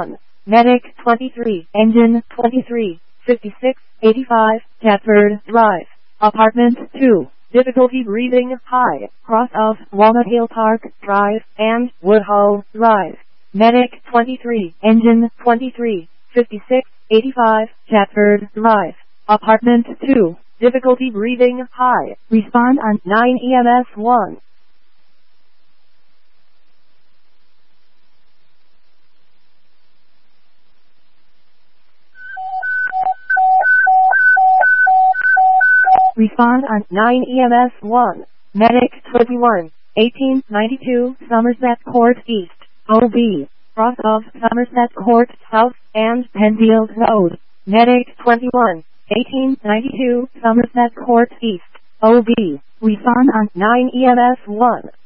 Medic 23, Engine 23, 56, 85, Catford Drive, Apartment 2. Difficulty breathing high, cross of Walnut Hill Park Drive and Woodhull Drive. Medic 23, Engine 23, 56, 85, Catford Drive, Apartment 2. Difficulty breathing high. Respond on 9 EMS 1. Respond on 9 EMS 1. Medic 21, 1892 Somerset Court East, OB, cross of Somerset Court South and Penfield Road. Medic 21, 1892 Somerset Court East, OB. Respond on 9 EMS 1.